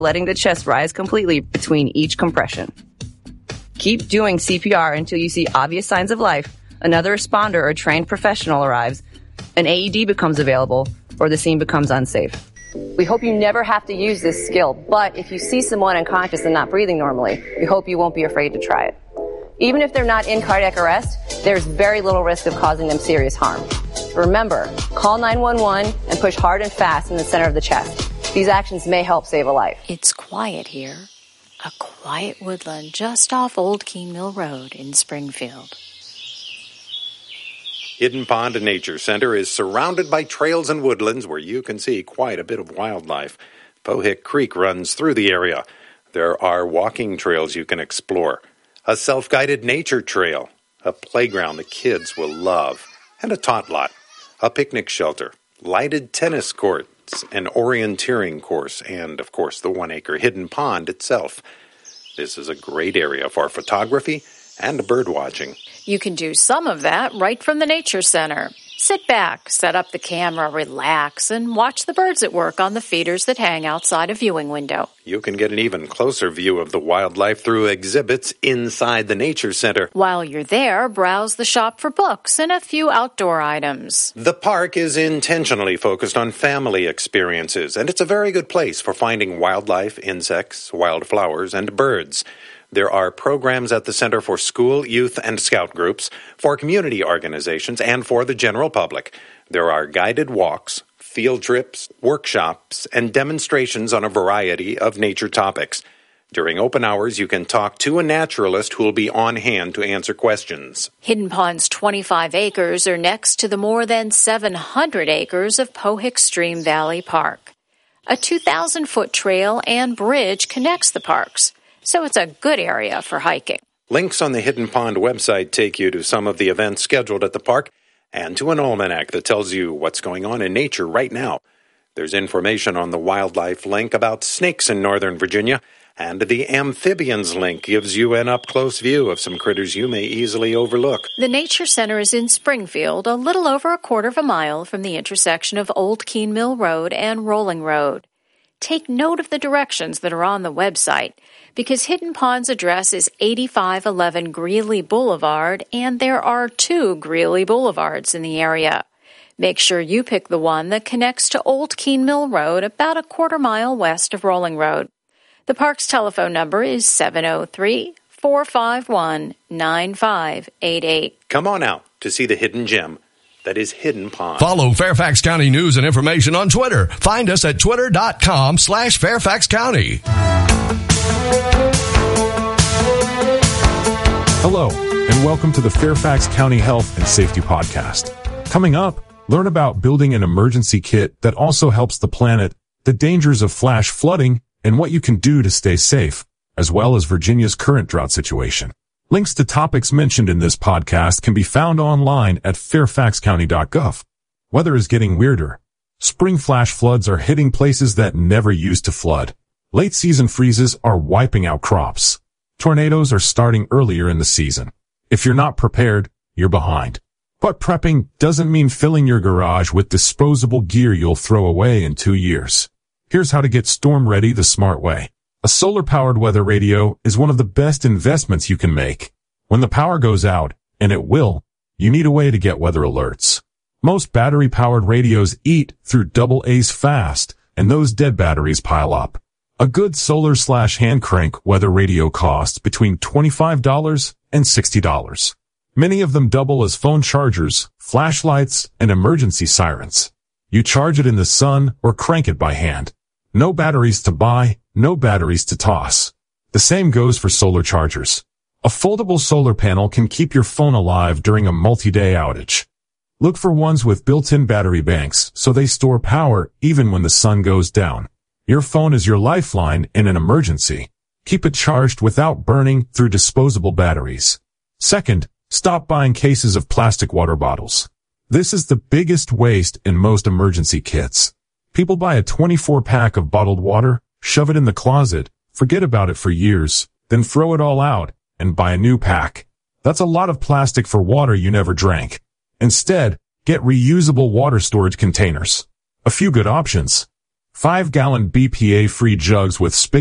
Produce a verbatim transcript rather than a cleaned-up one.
letting the chest rise completely between each compression. Keep doing C P R until you see obvious signs of life, another responder or trained professional arrives, an A E D becomes available, or the scene becomes unsafe. We hope you never have to use this skill, but if you see someone unconscious and not breathing normally, we hope you won't be afraid to try it. Even if they're not in cardiac arrest, there's very little risk of causing them serious harm. Remember, call nine one one and push hard and fast in the center of the chest. These actions may help save a life. It's quiet here. A quiet woodland just off Old Keene Mill Road in Springfield. Hidden Pond Nature Center is surrounded by trails and woodlands where you can see quite a bit of wildlife. Pohick Creek runs through the area. There are walking trails you can explore, a self-guided nature trail, a playground the kids will love, and a tot lot, a picnic shelter, lighted tennis courts, an orienteering course, and, of course, the one-acre hidden pond itself. This is a great area for photography and bird watching. You can do some of that right from the Nature Center. Sit back, set up the camera, relax, and watch the birds at work on the feeders that hang outside a viewing window. You can get an even closer view of the wildlife through exhibits inside the Nature Center. While you're there, browse the shop for books and a few outdoor items. The park is intentionally focused on family experiences, and it's a very good place for finding wildlife, insects, wildflowers, and birds. There are programs at the Center for school, youth, and scout groups, for community organizations, and for the general public. There are guided walks, field trips, workshops, and demonstrations on a variety of nature topics. During open hours, you can talk to a naturalist who will be on hand to answer questions. Hidden Pond's twenty-five acres are next to the more than seven hundred acres of Pohick Stream Valley Park. A two thousand foot trail and bridge connects the parks, so it's a good area for hiking. Links on the Hidden Pond website take you to some of the events scheduled at the park and to an almanac that tells you what's going on in nature right now. There's information on the wildlife link about snakes in Northern Virginia, and the amphibians link gives you an up-close view of some critters you may easily overlook. The Nature Center is in Springfield, a little over a quarter of a mile from the intersection of Old Keene Mill Road and Rolling Road. Take note of the directions that are on the website, because Hidden Pond's address is eighty-five eleven Greeley Boulevard, and there are two Greeley Boulevards in the area. Make sure you pick the one that connects to Old Keene Mill Road, about a quarter mile west of Rolling Road. The park's telephone number is seven oh three, four five one, nine five eight eight. Come on out to see the hidden gem that is Hidden Pond. Follow Fairfax County news and information on Twitter. Find us at twitter.com slash Fairfax County. Hello, and welcome to the Fairfax County Health and Safety Podcast. Coming up, learn about building an emergency kit that also helps the planet, the dangers of flash flooding, and what you can do to stay safe, as well as Virginia's current drought situation. Links to topics mentioned in this podcast can be found online at fairfax county dot gov. Weather is getting weirder. Spring flash floods are hitting places that never used to flood. Late season freezes are wiping out crops. Tornadoes are starting earlier in the season. If you're not prepared, you're behind. But prepping doesn't mean filling your garage with disposable gear you'll throw away in two years. Here's how to get storm ready the smart way. A solar-powered weather radio is one of the best investments you can make. When the power goes out, and it will, you need a way to get weather alerts. Most battery-powered radios eat through double A's fast, and those dead batteries pile up. A good solar-slash-hand crank weather radio costs between twenty-five dollars and sixty dollars. Many of them double as phone chargers, flashlights, and emergency sirens. You charge it in the sun or crank it by hand. No batteries to buy, no batteries to toss. The same goes for solar chargers. A foldable solar panel can keep your phone alive during a multi-day outage. Look for ones with built-in battery banks so they store power even when the sun goes down. Your phone is your lifeline in an emergency. Keep it charged without burning through disposable batteries. Second, stop buying cases of plastic water bottles. This is the biggest waste in most emergency kits. People buy a twenty-four pack of bottled water, shove it in the closet, forget about it for years, then throw it all out and buy a new pack. That's a lot of plastic for water you never drank. Instead, get reusable water storage containers. A few good options. five gallon B P A-free jugs with spigot